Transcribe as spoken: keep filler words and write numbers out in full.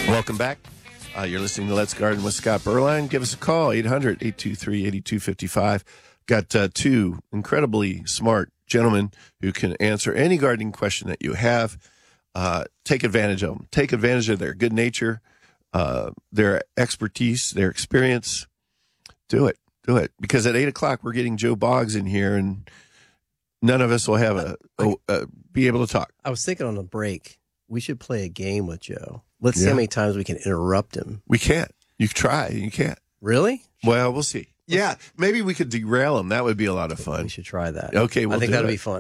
Welcome back. Uh, you're listening to Let's Garden with Scott Berline. Give us a call, eight hundred, eight two three, eight two five five. Got uh, two incredibly smart gentlemen who can answer any gardening question that you have. Uh, take advantage of them. Take advantage of their good nature, uh, their expertise, their experience. Do it. Do it. Because at eight o'clock, we're getting Joe Boggs in here, and none of us will have a, a, a be able to talk. I was thinking on the break, we should play a game with Joe. Let's Yeah. see how many times we can interrupt him. We can't. You can try. You can't. Really? Well, we'll see. Yeah, maybe we could derail him. That would be a lot of fun. We should try that. Okay, we'll I think do that'd it. be fun.